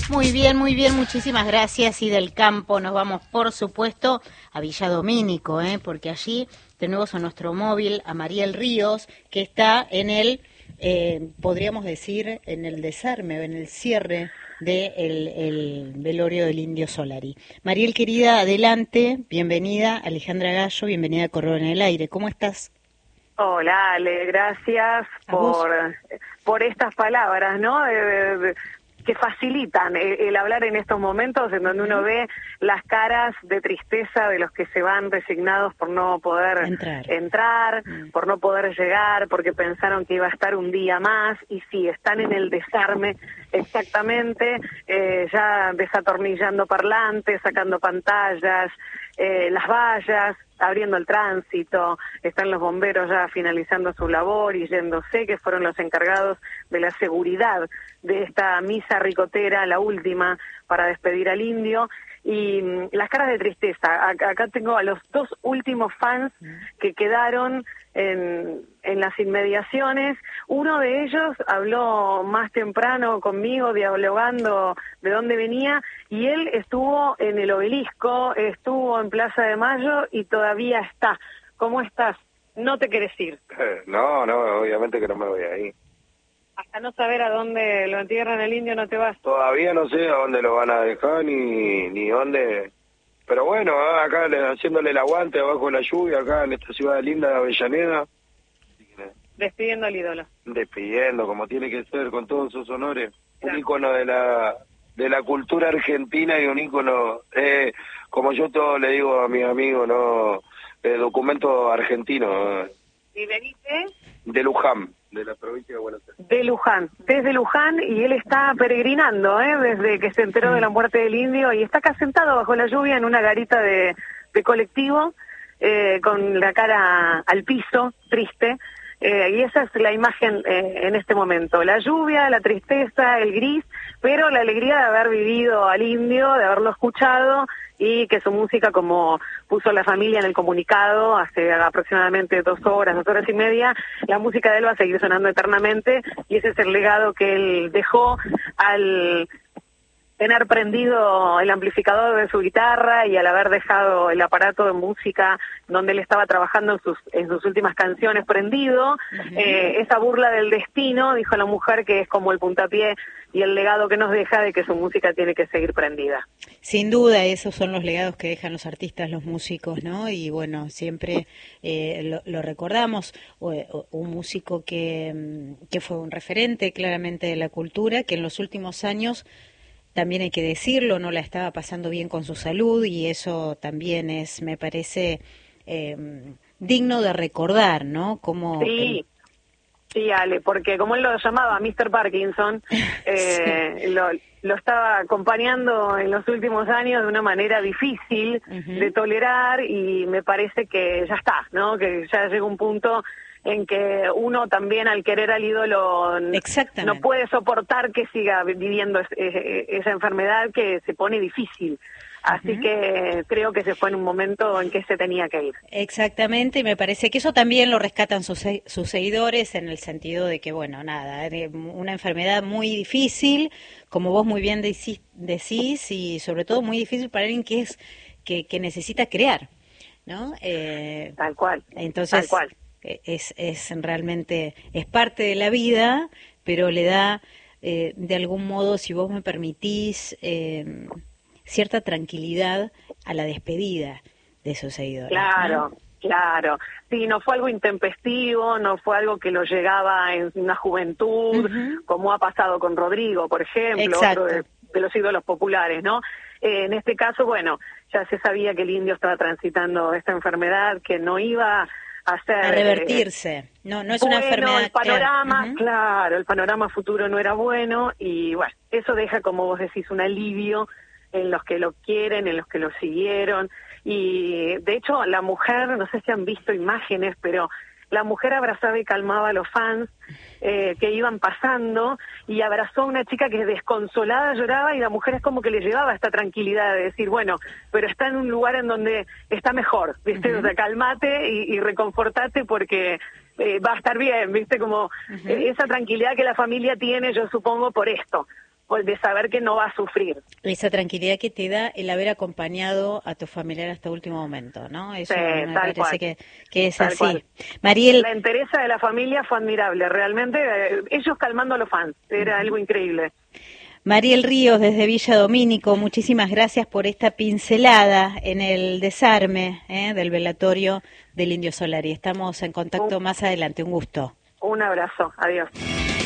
muy bien, muchísimas gracias. Y del campo nos vamos, por supuesto, a Villa Domínico, porque allí tenemos a nuestro móvil, a Mariel Ríos, que está en el, podríamos decir, en el desarme, en el cierre del velorio del Indio Solari. Mariel, querida, adelante, bienvenida. Alejandra Gallo, bienvenida a Correo en el Aire. ¿Cómo estás? Hola, Ale, gracias por estas palabras, ¿no? Que facilitan el hablar en estos momentos en donde uno ve las caras de tristeza de los que se van resignados por no poder entrar, por no poder llegar, porque pensaron que iba a estar un día más, y sí, están en el desarme exactamente, ya desatornillando parlantes, sacando pantallas, las vallas, abriendo el tránsito, están los bomberos ya finalizando su labor y yéndose, que fueron los encargados de la seguridad de esta misa ricotera, la última, para despedir al indio. Y las caras de tristeza, acá tengo a los dos últimos fans que quedaron en las inmediaciones. Uno de ellos habló más temprano conmigo, dialogando de dónde venía, y él estuvo en el Obelisco, estuvo en Plaza de Mayo y todavía está. ¿Cómo estás? ¿No te querés ir? No, obviamente que no me voy a ir. Hasta no saber a dónde lo entierran el indio no te vas. Todavía no sé a dónde lo van a dejar ni dónde. Pero bueno, acá haciéndole el aguante abajo de la lluvia, acá en esta ciudad linda de Avellaneda. Despidiendo al ídolo. Despidiendo, como tiene que ser, con todos sus honores. Claro. Un ícono de la cultura argentina y un ícono, como yo todo le digo a mis amigos, ¿no? Documento argentino. ¿Y venís de Luján, de la provincia de Buenos Aires. De Luján, desde Luján, y él está peregrinando, desde que se enteró de la muerte del indio, y está acá sentado bajo la lluvia en una garita de colectivo, con la cara al piso, triste, y esa es la imagen en este momento, la lluvia, la tristeza, el gris, pero la alegría de haber vivido al indio, de haberlo escuchado, y que su música, como puso la familia en el comunicado hace aproximadamente 2 horas y media, la música de él va a seguir sonando eternamente, y ese es el legado que él dejó al tener prendido el amplificador de su guitarra y al haber dejado el aparato de música donde él estaba trabajando en sus últimas canciones prendido. Esa burla del destino, dijo la mujer, que es como el puntapié y el legado que nos deja de que su música tiene que seguir prendida. Sin duda, esos son los legados que dejan los artistas, los músicos, ¿no? Y bueno, siempre lo recordamos, un músico que fue un referente claramente de la cultura, que en los últimos años, también hay que decirlo, no la estaba pasando bien con su salud, y eso también es, me parece, digno de recordar, ¿no? Como Sí, Ale, porque como él lo llamaba Mr. Parkinson, lo estaba acompañando en los últimos años de una manera difícil de tolerar, y me parece que ya está, ¿no? Que ya llega un punto en que uno también, al querer al ídolo, no puede soportar que siga viviendo esa enfermedad, que se pone difícil. Así que creo que se fue en un momento en que se tenía que ir. Exactamente, y me parece que eso también lo rescatan sus seguidores, en el sentido de que, bueno, nada, una enfermedad muy difícil, como vos muy bien decís, y sobre todo muy difícil para alguien que necesita crear, ¿no? Tal cual. Entonces, tal cual. Es realmente, es parte de la vida, pero le da, de algún modo, si vos me permitís, cierta tranquilidad a la despedida de sus seguidores. Claro, ¿no? Claro. Sí, no fue algo intempestivo, no fue algo que lo llegaba en una juventud, como ha pasado con Rodrigo, por ejemplo, otro de los ídolos populares, ¿no? En este caso, bueno, ya se sabía que el indio estaba transitando esta enfermedad, que no iba a revertirse, no es una enfermedad. El panorama, claro, el panorama futuro no era bueno, y bueno, eso deja, como vos decís, un alivio en los que lo quieren, en los que lo siguieron. Y de hecho la mujer, no sé si han visto imágenes, pero la mujer abrazaba y calmaba a los fans que iban pasando, y abrazó a una chica que desconsolada lloraba, y la mujer es como que le llevaba esta tranquilidad de decir, bueno, pero está en un lugar en donde está mejor, ¿viste? O sea, calmate y reconfortate, porque va a estar bien, ¿viste? Como esa tranquilidad que la familia tiene, yo supongo, por esto, de saber que no va a sufrir. Esa tranquilidad que te da el haber acompañado a tu familiar hasta último momento, ¿no? Eso Sí, me tal parece cual. que es Tal así. cual. Mariel, La entereza de la familia fue admirable, realmente. Ellos calmando a los fans, era algo increíble. Mariel Ríos desde Villa Domínico, muchísimas gracias por esta pincelada en el desarme del velatorio del Indio Solari. Estamos en contacto más adelante, un gusto. Un abrazo, adiós.